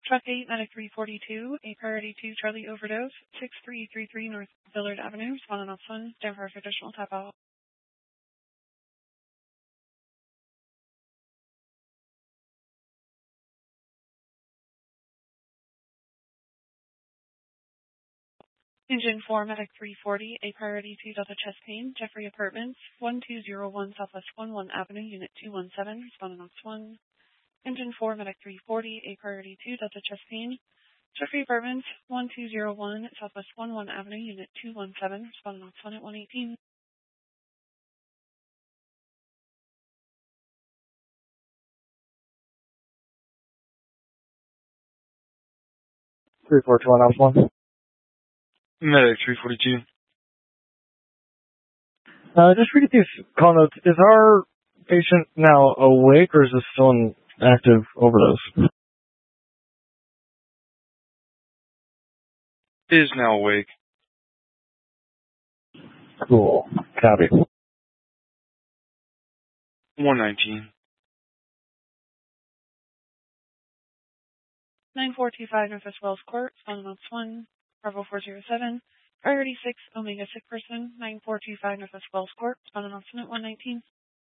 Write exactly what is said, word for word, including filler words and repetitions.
Truck eight, Medic three forty-two, a priority two Charlie overdose, six three three three North Villard Avenue, responding off one, stand for additional tap out. Engine four, Medic three forty, a priority two Delta chest pain, Jeffrey Apartments, one two zero one Southwest one one Avenue, Unit two one seven, responding off one. Engine four, Medic three forty, a priority two Delta chest pain, Jeffrey Apartments, one two zero one Southwest one one Avenue, Unit two one seven, responding off one at one eighteen. three four two one Alpha one. Medic three forty-two. Uh, just read these call notes. Is our patient now awake or is this still an active overdose? Is now awake. Cool. Copy. one nineteen. nine four two five Northwest Wells Court, responding off one, Bravo four zero seven. Priority six, Omega sick person, nine four two five Northwest Wells Court, responding off one at one nineteen.